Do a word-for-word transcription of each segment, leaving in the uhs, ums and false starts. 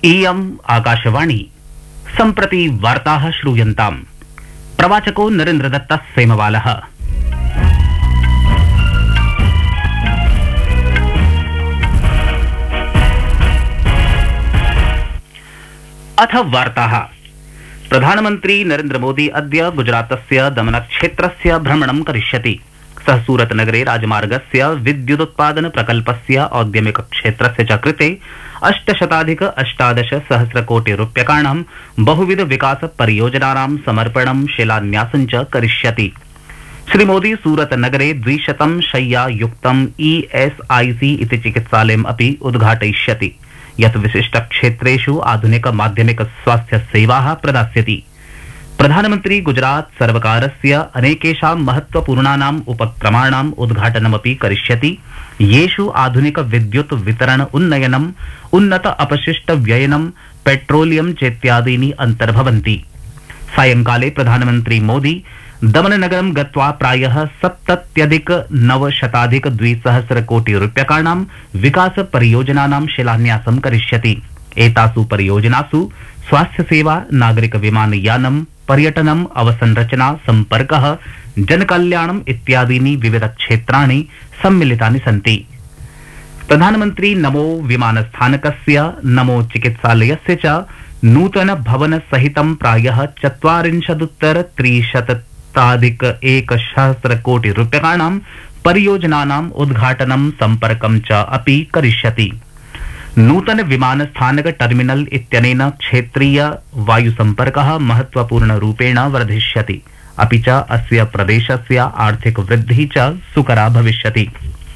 इयम् आकाशवाणी सम्प्रति वार्ताः श्रूयन्ताम्। प्रवाचको नरेन्द्रदत्तः सेमवालः। अथ वार्ताः। प्रधानमन्त्री नरेन्द्र मोदी अद्य गुजरातस्य दमनक्षेत्रस्य भ्रमणं करिष्यति। सः सूरतनगरे राजमार्गस्य विद्युदुत्पादन प्रकल्पस्य औद्यमिक क्षेत्रस्य च कृते अष्टशताधिक अष्टादश सहस्रकोटि रूप्यकाणां बहुविध विकास परियोजनानां समर्पणं शिलान्यासं च करिष्यति। श्रीमोदी सूरतनगरे द्विशतं शय्यायुक्तं ईएसआईसी इति चिकित्सालयम् अपि उद्घाटयिष्यति, यत् विशिष्ट क्षेत्रेषु आधुनिक माध्यमिक स्वास्थ्य सेवाः प्रदास्यति। प्रधानमन्त्री गुजरात सर्वकारस्य अनेकेषां महत्वपूर्णानाम् उपक्रमाणाम् उद्घाटनमपि करिष्यति, येषु आधुनिक विद्युत् वितरण उन्नयनम्, उन्नत अपशिष्ट व्ययनं, पेट्रोलियम चेत्यादीनि अन्तर्भवन्ति। सायंकाले प्रधानमन्त्री मोदी दमननगरं गत्वा प्रायः सप्तत्यधिक नवशताधिक द्विसहस्र कोटि रूप्यकाणां विकास परियोजनानां शिलान्यासं करिष्यति। एतासु परियोजनासु स्वास्थ्य सेवा, नागरिक विमानयानं, पर्यटनम्, अवसंरचना, सम्पर्कः, जनकल्याणम् इत्यादीनि विविध क्षेत्राणि सम्मिलितानि सन्ति। प्रधानमन्त्री नमो विमानस्थानकस्य, नमो चिकित्सालयस्य च नूतन भवन सहितं प्रायः चत्वारिंशदुत्तर त्रिशताधिक एकसहस्र कोटि रूप्यकाणां परियोजनानाम् उद्घाटनं, सम्पर्कं च अपि करिष्यति। नूतन विमानस्थानक टर्मिनल इत्यनेन क्षेत्रीय वायुसम्पर्कः महत्वपूर्णरूपेण वर्धिष्यति, अपि च अस्य प्रदेशस्य आर्थिक वृद्धिः च सुकरा भविष्यति।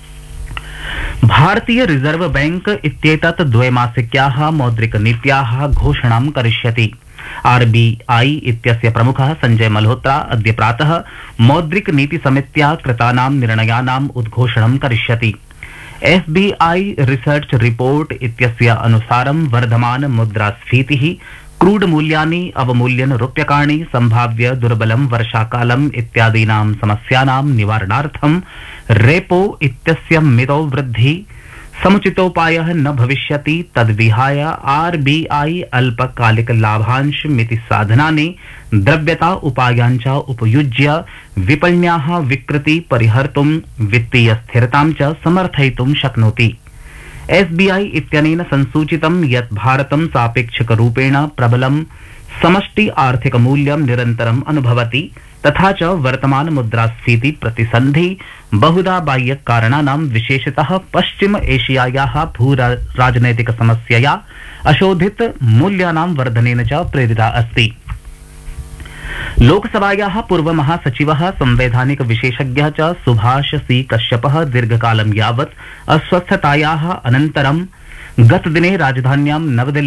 भारतीय रिजर्व बैंक इत्येतत् द्वैमासिक्याः मौद्रिक नीत्याः घोषणां करिष्यति। आरबीआई इत्यस्य प्रमुखः संजय मल्होत्रा अद्य प्रातः मौद्रिक नीति समित्या कृतानां निर्णयानाम् उद्घोषणं करिष्यति। एफबीआई रिसर्च रिपोर्ट इत्यस्य अनुसारं वर्धमान मुद्रास्फीतिः, क्रूड मूल्यानि अवमूल्यन रूप्यकाणि, संभाव्य दुर्बलं वर्षाकालम् इत्यादीनां समस्यानां निवारणार्थं रेपो इत्यस्य मितौ वृद्धि समुचितोपायः न भविष्यति। तद्विहाय आरबीआई अल्पकालिक लाभांश मिति साधनानि द्रव्यता उपायान् च उपयुज्य विपण्याः विकृति परिहर्तुं, वित्तीय स्थिरतां च समर्थयितुं शक्नोति। एसबीआई इत्यनेन संसूचितं यत् भारतं सापेक्षिकरूपेण प्रबलं समष्टि आर्थिक मूल्यं निरन्तरम् अनुभवति, तथा च वर्तमान मुद्रास्फीति प्रतिसन्धि बहुधा बाह्य कारणानां, विशेषतः पश्चिम एशियायाः भू राजनैतिक समस्यया अशोधित मूल्यानां वर्धनेन च प्रेरिता अस्ति। लोकसभायाः पूर्व महासचिवः, संवैधानिक विशेषज्ञः च सुभाष सी कश्यपः दीर्घकालं यावत् अस्वस्थतायाः अनन्तरं गतदिने राजधान्यां नवदिल्ल्यां